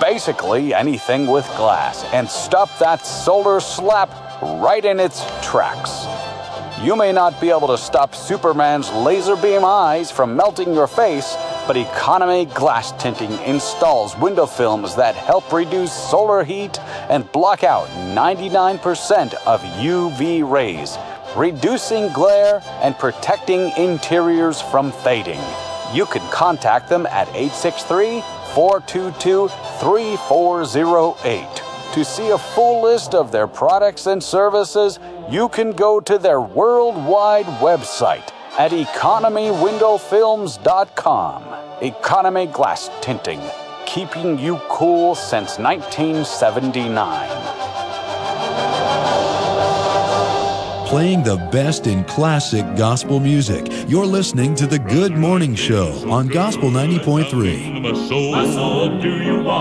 basically anything with glass and stop that solar slap right in its tracks. You may not be able to stop Superman's laser beam eyes from melting your face, but Economy Glass Tinting installs window films that help reduce solar heat and block out 99% of UV rays, reducing glare and protecting interiors from fading. You can contact them at 863-422-3408. To see a full list of their products and services, you can go to their worldwide website at economywindowfilms.com. Economy Glass Tinting, keeping you cool since 1979. Playing the best in classic gospel music. You're listening to The Good Morning Show on Gospel 90.3. My soul, do you want